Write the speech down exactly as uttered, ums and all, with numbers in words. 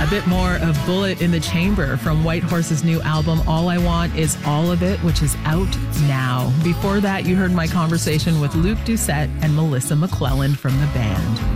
A bit more of Bullet in the Chamber from White Horse's new album, All I Want Is All of It, which is out now. Before that, you heard my conversation with Luke Doucette and Melissa McClelland from the band.